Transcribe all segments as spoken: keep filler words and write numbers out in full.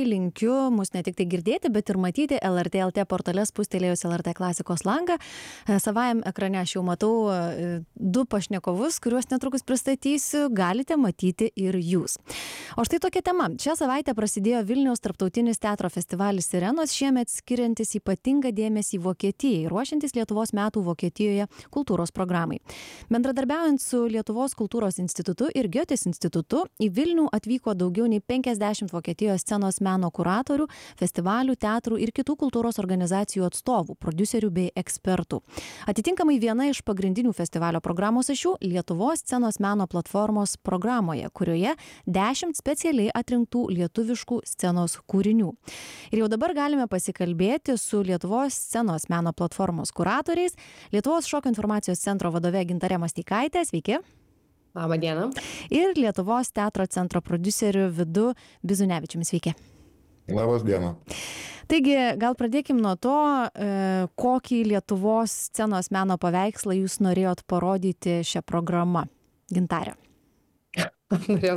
linkiu mus ne tik tai girdėti, bet ir matyti L R T L T portale spustelėjus L R T klasikos langą. Savajam ekrane aš jau matau du pašnekovus, kuriuos netrukus pristatysiu, galite matyti ir jūs. O štai tokia tema. Šią savaitę prasidėjo Vilniaus tarptautinis teatro festivalis Sirenos, šiemet skiriantis ypatingą dėmesį Vokietijai, ruošiantis Lietuvos metų Vokietijoje kultūros programai. Bendradarbiaujant su Lietuvos kultūros institutu ir Giotės institutu, į Vilnių atvyko daugiau nei penkiasdešimt Vokietijos scenos meno kuratorių, festivalių, teatrų ir kitų kultūros organizacijų atstovų, prodiuserių bei ekspertų. Atitinkamai viena iš pagrindinių festivalio programos ašių - Lietuvos scenos meno platformos programoje, kurioje dešimt specialiai atrinktų lietuviškų scenos kūrinių. Ir jau dabar galime pasikalbėti su Lietuvos scenos meno platformos kuratoriais, Lietuvos šokio informacijos centro vadove Gintare Masteikaite, sveiki. Labą dieną. Ir Lietuvos teatro centro prodiuseriu Vidu Bizunevičiumi, sveiki. Labas diena. Taigi, gal pradėkim nuo to, e, kokį Lietuvos scenos meno paveikslą jūs norėjot parodyti šią programą. Gintare. Norėjau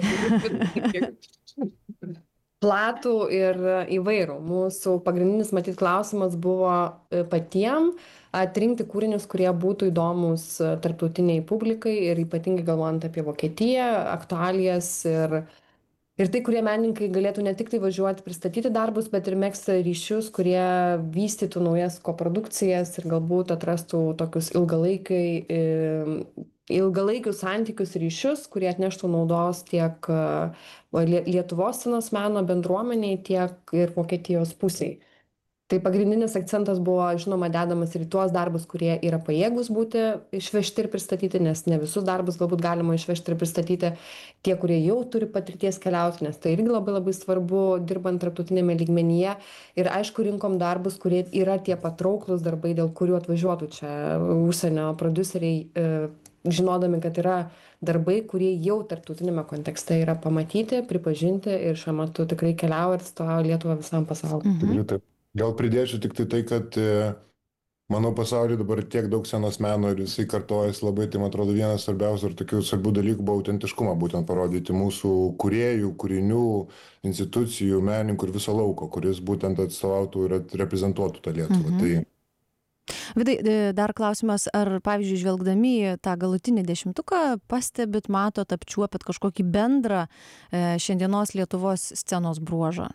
platų ir įvairų. Mūsų pagrindinis, matyt, klausimas buvo patiem atrinkti kūrinius, kurie būtų įdomus tarptautiniai publikai ir ypatingai galvojant apie Vokietiją, aktualijas ir, ir tai, kurie menininkai galėtų ne tik tai važiuoti pristatyti darbus, bet ir megzti ryšius, kurie vystytų naujas koprodukcijas ir galbūt atrastų tokius ilgalaikai, ilgalaikius santykius ryšius, kurie atneštų naudos tiek Lietuvos scenos meno bendruomeniai, tiek ir Vokietijos pusiai. Tai pagrindinis akcentas buvo, žinoma, dedamas ir tuos darbus, kurie yra pajėgus būti išvežti ir pristatyti, nes ne visus darbus galbūt galima išvežti ir pristatyti, tie, kurie jau turi patirties keliauti, nes tai irgi labai labai svarbu dirbant tarptautinėme lygmenyje. Ir aišku, rinkom darbus, kurie yra tie patrauklus darbai, dėl kurių atvažiuotų čia užsienio prodiuseriai, žinodami, kad yra darbai, kurie jau tarptautinėme kontekste yra pamatyti, pripažinti ir šiuo metu tikrai keliauja ir atstovauja Lietuvą visam pasauliu. Mhm. Gal pridėčiau tik tai tai, kad manau pasaulyje dabar tiek daug scenos meno ir jisai kartojasi labai, tai man atrodo vienas svarbiausių ir tokių svarbių dalykų buvo autentiškumą, būtent parodyti mūsų kūrėjų, kūrinių, institucijų, menininkų ir viso lauko, kuris būtent atstovautų ir reprezentuotų tą Lietuvą. Mhm. Tai Vidai, dar klausimas, ar, pavyzdžiui, žvelgdami į tą galutinį dešimtuką, pastebit, matot, apčiuopėt kažkokį bendrą šiandienos Lietuvos scenos bruožą?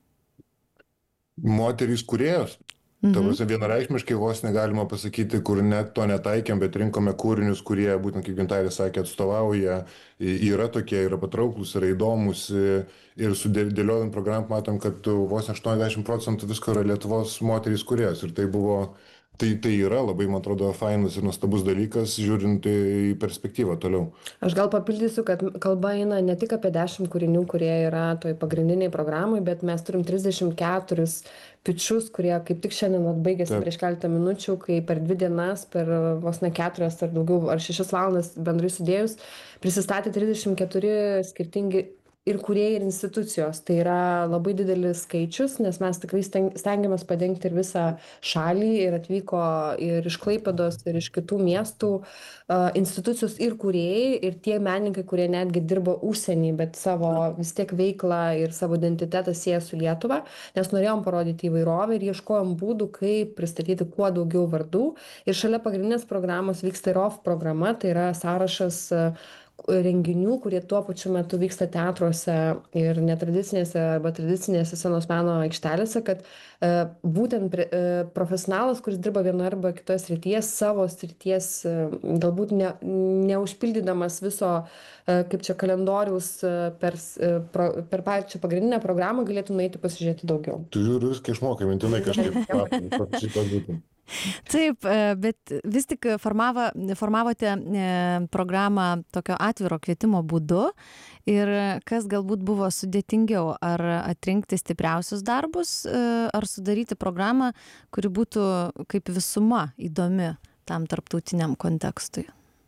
Moterys kūrėjos. Mhm. Tavose vienareikšmiškai vos negalima pasakyti, kur net to netaikėm, bet rinkome kūrinius, kurie, būtent kaip Gintarė sakė, atstovauja, yra tokie, yra patrauklus, yra įdomus ir sudėliojant programą matom, kad vos aštuoniasdešimt procentų visko yra Lietuvos moterys kūrėjos ir tai buvo Tai, tai yra labai, man atrodo, fainas ir nuostabus dalykas, žiūrint į perspektyvą toliau. Aš gal papildysiu, kad kalba eina ne tik apie dešimt kūrinių, kurie yra toj pagrindiniai programai, bet mes turim trisdešimt keturis pičius, kurie kaip tik šiandien baigėsi Taip. prieš keletą minučių, kai per dvi dienas, per vos ne keturias ar daugiau, ar šešias valandas bendrai sudėjus, prisistatė trisdešimt keturi skirtingi ir kūrėjai, ir institucijos. Tai yra labai didelis skaičius, nes mes tikrai stengiamės padengti ir visą šalį, ir atvyko ir iš Klaipėdos, ir iš kitų miestų uh, institucijos ir kūrėjai, ir tie menininkai, kurie netgi dirbo užsienį, bet savo vis tiek veiklą ir savo identitetą sieja su Lietuva, nes norėjom parodyti įvairovę ir ieškojom būdų, kaip pristatyti kuo daugiau vardų. Ir šalia pagrindinės programos vyksta ir off programa, tai yra sąrašas uh, renginių, kurie tuo pačiu metu vyksta teatruose ir netradicinėse arba tradicinėse scenos meno aikštelėse, kad e, būtent pre, e, profesionalas, kuris dirba vienoje arba kitoje srityje, savo srities e, galbūt ne, neužpildydamas viso, e, kaip čia kalendoriaus e, per, e, pro, per pačią pagrindinę programą, galėtų nueiti pasižiūrėti daugiau. Tu žiūri, viską išmokai, mintinai kažkaip šitą būtent. Taip, bet vis tik formavo, formavote programą tokio atviro kvietimo būdu ir kas galbūt buvo sudėtingiau, ar atrinkti stipriausius darbus, ar sudaryti programą, kuri būtų kaip visuma įdomi tam tarptautiniam kontekstui?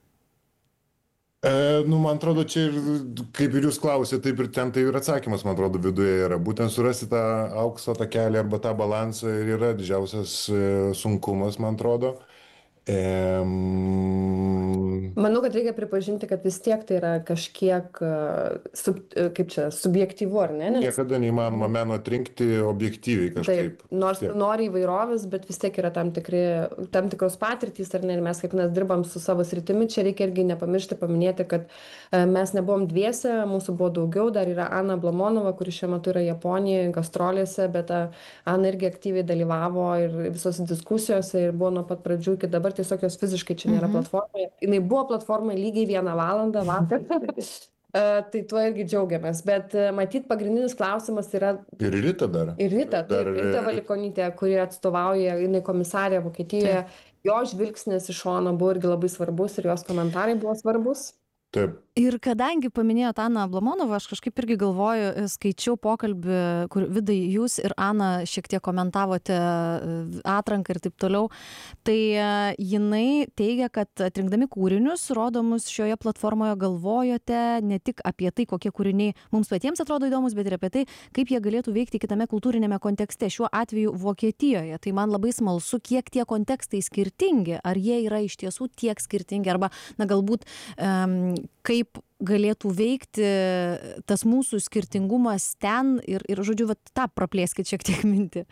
E, nu, man atrodo, čia ir, kaip ir jūs klausėte, taip ir ten tai ir atsakymas, man atrodo, viduje yra. Būtent surasti tą aukso takelį arba tą balansą ir yra didžiausias sunkumas, man atrodo. Em... Manau, kad reikia pripažinti, kad vis tiek tai yra kažkiek, sub, kaip čia, subjektyvu, ar ne? Nes... Niekada neįmanoma meno atrinkti objektyviai kažkaip. Taip, nors Tiek. nori įvairovės, bet vis tiek yra tam, tikri, tam tikros patirtys, ar ne? Ir mes kaip mes dirbam su savo sritimi, čia reikia irgi nepamiršti paminėti, kad mes nebuvom dviese, mūsų buvo daugiau, dar yra Ana Blamonova, kuri šiuo metu yra Japonijoje, gastrolėse, bet Ana irgi aktyviai dalyvavo ir visose diskusijose ir buvo nuo pat pradžių iki dabar, tiesiog jos fiziškai čia nėra mhm. platformoje. Jis buvo platformai lygiai vieną valandą vakar. Uh, tai tuo irgi džiaugiamės, bet uh, matyt pagrindinis klausimas yra... Ir Rita dar. Ir Rita, dar... taip, Rita Valikonytė, kuri atstovauja, jinai komisarė Vokietijoje, taip. Jo žvilgsnis iš šono buvo irgi labai svarbus ir jos komentarai buvo svarbus. Taip. Ir kadangi paminėjot Aną Blamonovą, aš kažkaip irgi galvoju, skaičiau pokalbį, kur Vidai jūs ir Ana šiek tiek komentavote atranką ir taip toliau, tai jinai teigia, kad atrinkdami kūrinius, rodomus šioje platformoje, galvojote ne tik apie tai, kokie kūriniai mums patiems atrodo įdomus, bet ir apie tai, kaip jie galėtų veikti kitame kultūrinėme kontekste, šiuo atveju Vokietijoje. Tai man labai smalsu, kiek tie kontekstai skirtingi, ar jie yra iš tiesų tiek skirtingi, arba, na, galbūt um, kaip galėtų veikti tas mūsų skirtingumas ten ir, ir žodžiu, vat, tą praplėskit šiek tiek mintį.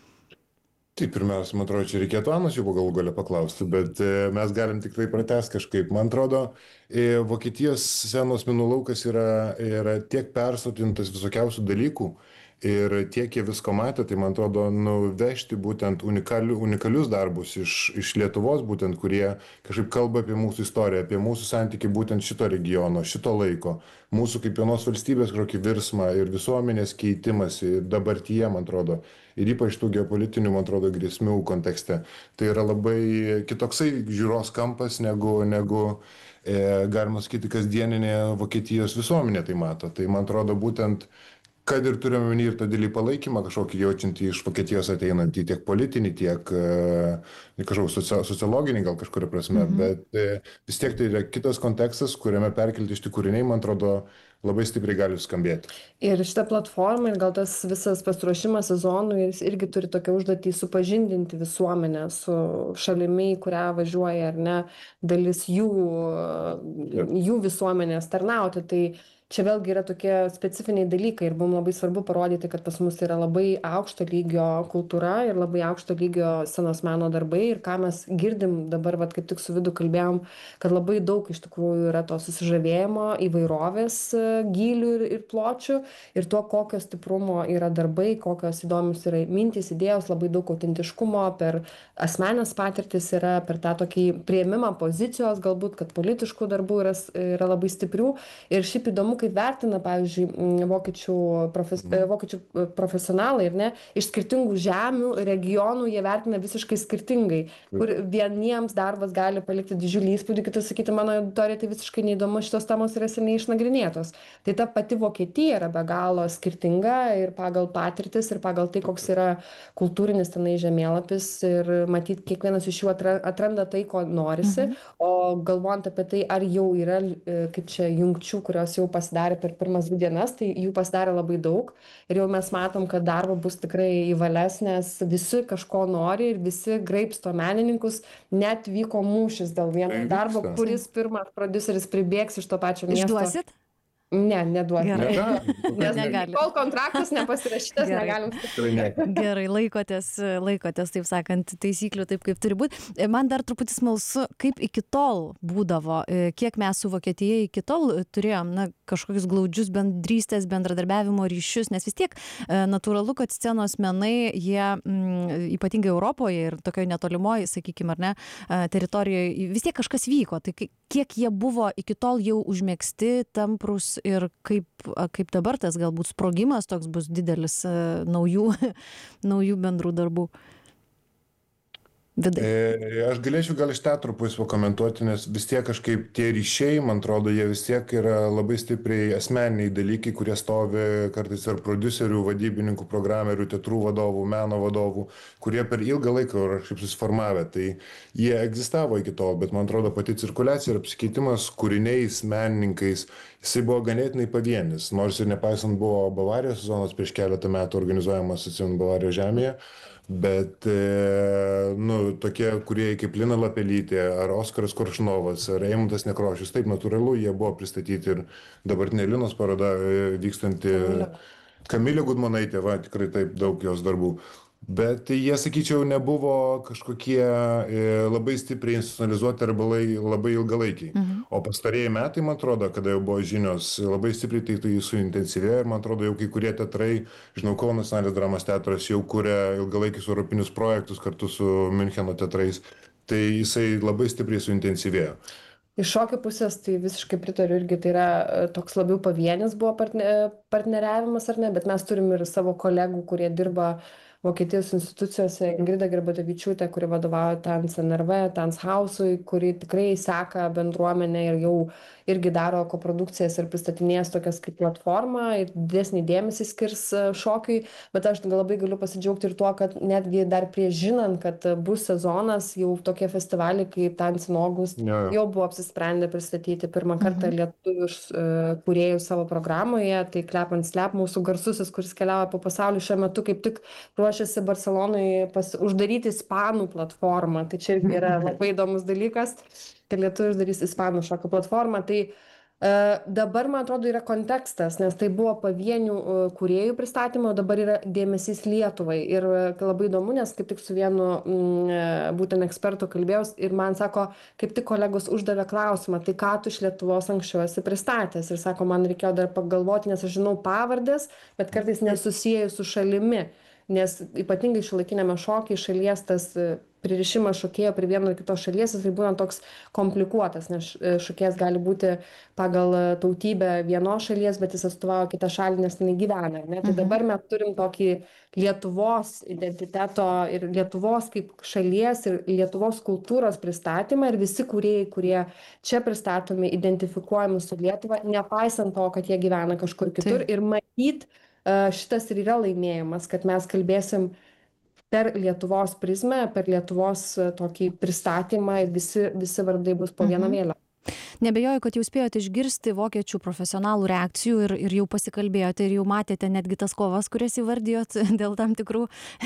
Tai pirmiausia, man atrodo, čia reikėtų Anos jau galų galę paklausti, bet e, mes galim tikrai pratęsti kažkaip. Man atrodo, e, Vokietijos scenos menų laukas yra, yra tiek persotintas visokiausių dalykų ir tiek jie visko matė, tai man atrodo, nuvežti būtent unikaliu, unikalius darbus iš, iš Lietuvos, būtent, kurie kažkaip kalba apie mūsų istoriją, apie mūsų santykį būtent šito regiono, šito laiko, mūsų kaip vienos valstybės kokį virsmą ir visuomenės keitimąsi ir dabartyje, man atrodo, ir ypač tų geopolitinių, man atrodo, grėsmių kontekste. Tai yra labai kitoksai žiūros kampas, negu, negu e, galima sakyti, kasdieninė Vokietijos visuomenė tai mato. Tai man atrodo, būtent kad ir turime minį ir tą didelį palaikymą kažkokį jaučiantį iš Vokietijos ateinantį tiek politinį, tiek e, kažkokį socia sociologinį gal kažkuria prasme, mhm. bet e, vis tiek tai yra kitas kontekstas, kuriame perkelti iš tikrųjų kūriniai, man atrodo, labai stipriai gali skambėti. Ir šitą platformą ir gal tas visas pasiruošimas sezonui, jis irgi turi tokią užduotį supažindinti visuomenę su šalimi, į kurią važiuoja, ar ne, dalis jų, jų visuomenės tarnauti. Tai čia vėlgi yra tokie specifiniai dalykai ir mums labai svarbu parodyti, kad pas mus yra labai aukšto lygio kultūra ir labai aukšto lygio scenos meno darbai ir ką mes girdim dabar, vat, kaip tik su Vidu kalbėjom, kad labai daug iš tikrųjų yra to susižavėjimo, įvairovės gylių ir, ir pločių ir to, kokio stiprumo yra darbai, kokios įdomios yra mintys, idėjos, labai daug autentiškumo per asmenės patirtis yra, per tą tokį priėmimą pozicijos, galbūt, kad politiškų darbų yra, yra labai stiprių ir šiaip įdomu, kaip vertina, pavyzdžiui, vokiečių, profes, vokiečių profesionalai, ir ne, iš skirtingų žemių, regionų jie vertina visiškai skirtingai, kur vieniems darbas gali palikti didžiulį įspūdį, kitas sakyti, mano auditorija tai visiškai neįdomu, šitos temos yra seniai išnagrinėtos. Tai ta pati Vokietija yra be galo skirtinga ir pagal patirtis, ir pagal tai, koks yra kultūrinis tenai žemėlapis ir matyt, kiekvienas iš jų atranda tai, ko norisi, mhm. o galvojant apie tai, ar jau yra, kaip čia, jungčių, kurios jau pasidarė per pirmas dvi dienas, tai jų pasidarė labai daug ir jau mes matom, kad darbo bus tikrai įvales, nes visi kažko nori ir visi graibsto menininkus, net vyko mūšis dėl vieno darbo, kuris pirmas prodiuseris pribėgs iš to pačio miesto. Išduosit? Ne, neduoti. Nes negali. Kol kontraktas nepasirašytas, negalim. Gerai, laikotės, laikotės, taip sakant, taisyklių taip, kaip turi būti. Man dar truputį smalsu, kaip iki tol būdavo, kiek mes su Vokietija iki tol turėjom, na, kažkokius glaudžius bendrystės, bendradarbiavimo ryšius, nes vis tiek natūralu, kad scenos menai, jie m, ypatingai Europoje ir tokioje netolimoje, sakykime, ar ne, teritorijoje, vis tiek kažkas vyko. Tai kiek jie buvo iki tol jau užmėgsti, tamprus ir kaip, kaip dabar tas galbūt sprogimas toks bus didelis naujų, naujų bendrų darbų. Vidai. E, aš galėčiau gal iš teatro pusės pakomentuoti, nes vis tiek kažkaip tie ryšiai, man atrodo, jie vis tiek yra labai stipriai asmeniniai dalykai, kurie stovi kartais ir prodiuserių, vadybininkų, programerių, teatrų vadovų, meno vadovų, kurie per ilgą laiką yra kažkaip susiformavę. Tai jie egzistavo iki tol, bet man atrodo pati cirkuliacija ir apsikeitimas kūriniais, menininkais, jisai buvo ganėtinai pavienis, nors ir nepaisant buvo Bavarijos sezonas prieš keletą metų organizuojamas, atsimenu, Bavarijos žemėje, bet, e, nu, tokie kūrėjai kaip Lina Lapelytė, ar Oskaras Koršunovas, ar Eimuntas Nekrošius, taip natūralu, jie buvo pristatyti ir dabartinė Linos paroda e, vykstanti Kamilė Gudmonaitė, va, tikrai taip daug jos darbų. Bet jie, sakyčiau, nebuvo kažkokie e, labai stipriai institucionalizuoti arba lai- labai ilgalaikiai. Mhm. O pastarėjai metai, man atrodo, kada jau buvo žinios, labai stipriai tai, tai suintensyvėjo ir man atrodo, jau kai kurie teatrai, žinau, Kauno nacionalinis dramos teatras jau kuria ilgalaikius europinius projektus kartu su Miuncheno teatrais, tai jisai labai stipriai suintensyvėjo. Iš šokio pusės tai visiškai pritariu irgi, tai yra e, toks labiau pavienis buvo partne, partneriavimas ar ne, bet mes turim ir savo kolegų, kurie dirba Vokietijos institucijose, Ingrida Gerbatavičiūtė, kuri vadovauja Tanz N R V, Tanz Hausui, kuri tikrai seka bendruomenę ir jau irgi daro koprodukcijas ir pristatinės tokias kaip platformą ir didesnį dėmesį skirs e, šokiui, bet aš gal labai galiu pasidžiaugti ir tuo, kad netgi dar prieš žinant, kad bus sezonas, jau tokie festivaliai kaip Tanz in August Jo, jo. jau buvo apsisprendę pristatyti pirmą kartą Mhm. lietuvius e, kūrėjus savo programoje, tai Klep and Slap, mūsų garsusis, kuris keliauja po pasaulį šiuo metu kaip tik ruošiasi Barcelonai pas, uždaryti ispanų platformą. Tai čia irgi yra labai įdomus dalykas, kad lietuvis darys ispanų šokio platformą. Tai e, dabar, man atrodo, yra kontekstas, nes tai buvo pavienių e, kūrėjų pristatymo, o dabar yra dėmesys Lietuvai. Ir e, labai įdomu, nes kaip tik su vienu mm, e, būtent ekspertu kalbėjau ir man sako, kaip tik kolegos uždavė klausimą, tai ką tu iš Lietuvos anksčiau esi pristatęs. Ir sako, man reikėjo dar pagalvoti, nes aš žinau pavardės, bet kartais nesusijęju su šalimi. Nes ypatingai šiuolaikiniame šokyje šalies tas e, pririšimas šokėjo prie vieno ar kitos šalies, tai būna toks komplikuotas, nes e, šokėjas gali būti pagal e, tautybę vienos šalies, bet jis atstovauja kitą šalį, nes ten gyvena. Ne? Tai Mhm. dabar mes turim tokį Lietuvos identiteto ir Lietuvos kaip šalies ir Lietuvos kultūros pristatymą ir visi kūrėjai, kurie čia pristatomi, identifikuojami su Lietuva, nepaisant to, kad jie gyvena kažkur kitur. Taip. Ir matyt, e, šitas ir yra laimėjimas, kad mes kalbėsim per Lietuvos prizmę, per Lietuvos e, tokį pristatymą ir visi, visi vardai bus po vieną Mhm. vėliavą. Nebejoju, kad jau spėjote išgirsti vokiečių profesionalų reakcijų ir, ir jau pasikalbėjote ir jau matėte netgi tas kovas, kurias įvardijot dėl tam tikrų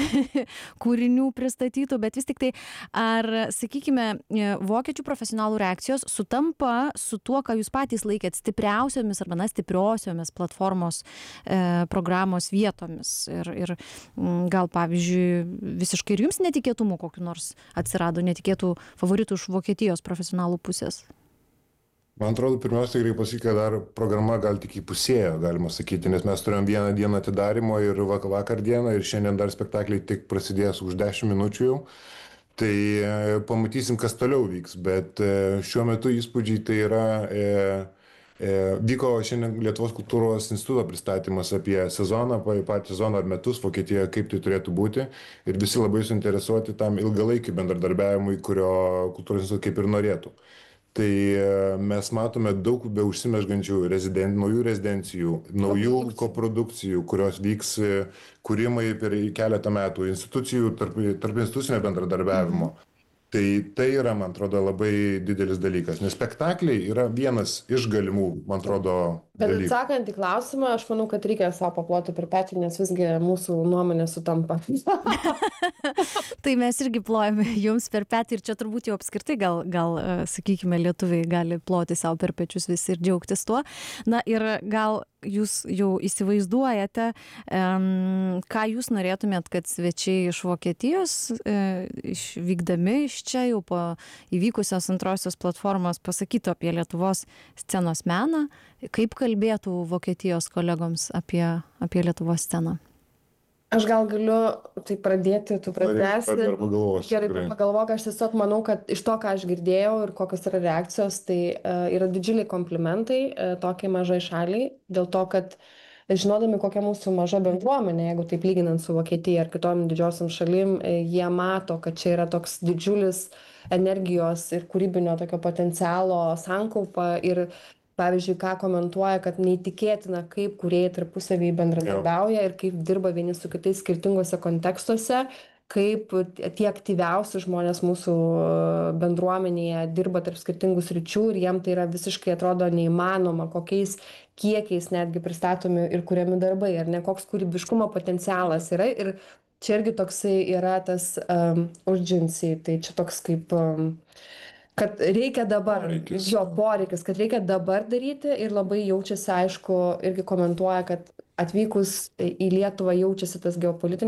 kūrinių pristatytų, bet vis tik tai, ar, sakykime, e, vokiečių profesionalų reakcijos sutampa su tuo, ką jūs patys laikėt stipriausiomis arba na, stipriosiomis platformos e, programos vietomis ir, ir m, gal, pavyzdžiui, visiškai ir jums netikėtumų kokiu nors atsirado, netikėtų favoritų iš Vokietijos profesionalų pusės? Man atrodo, pirmiausia, reikia pasakyti, kad dar programa gal tik įpusėjo, galima sakyti, nes mes turėjom vieną dieną atidarimo ir vak vakar dieną ir šiandien dar spektakliai tik prasidės už dešimt minučių jau. Tai e, pamatysim, kas toliau vyks, bet e, šiuo metu įspūdžiai tai yra, e, e, vyko šiandien Lietuvos kultūros instituto pristatymas apie sezoną, pa- patį sezoną ar metus Vokietijoje, kaip tai turėtų būti ir visi labai suinteresuoti tam ilgalaikiu bendradarbiavimui, kurio kultūros institutas kaip ir norėtų. Tai e, mes matome daug be užsimežgančių reziden, naujų rezidencijų, naujų Koprodukcijų. koprodukcijų, kurios vyks e, kūrimai per keletą metų, institucijų, tarp, tarp institucinio bendradarbiavimo. Tai tai yra, man atrodo, labai didelis dalykas, nes spektakliai yra vienas iš galimų, man atrodo, Bet dalykų. atsakant į klausimą, aš manau, kad reikia savo paploti per petį, nes visgi mūsų nuomonė sutampa. Tai mes irgi plojame jums per petį ir čia turbūt jau apskritai gal, gal e, sakykime, lietuviai gali ploti savo per pečius visi ir džiaugtis tuo. Na ir gal jūs jau įsivaizduojate, em, ką jūs norėtumėt, kad svečiai iš Vokietijos e, išvykdami iš čia jau po įvykusios antrosios platformos pasakytų apie Lietuvos scenos meną, kaip kalbėtų Vokietijos kolegoms apie, apie Lietuvos sceną? Aš gal galiu tai pradėti, tu pratęsti. Dar pagalvosiu, Gerai, tikrai. pagalvok, aš tiesiog manau, kad iš to, ką aš girdėjau ir kokios yra reakcijos, tai uh, yra didžiuliai komplimentai uh, tokiai mažai šaliai, dėl to, kad žinodami, kokia mūsų maža bendruomenė, jeigu taip lyginant su Vokietija ar kitom didžiosiam šalim, uh, jie mato, kad čia yra toks didžiulis energijos ir kūrybinio tokio potencialo sankaupa ir pavyzdžiui, ką komentuoja, kad neįtikėtina, kaip kūrėjai tarpusavį bendradarbiauja ir kaip dirba vieni su kitais skirtingose kontekstuose. kaip tie aktyviausi žmonės mūsų bendruomenėje dirba tarp skirtingų sričių ir jiem tai yra visiškai atrodo neįmanoma, kokiais kiekiais netgi pristatomi ir kuriami darbai, ar ne, koks kūrybiškumo potencialas yra. Ir čia irgi toksai yra tas um, urgency, tai čia toks kaip... Um, kad reikia dabar, Poreikis. jo poreikis, kad reikia dabar daryti ir labai jaučiasi, aišku, irgi komentuoja, kad atvykus į Lietuvą jaučiasi tas geopolitinis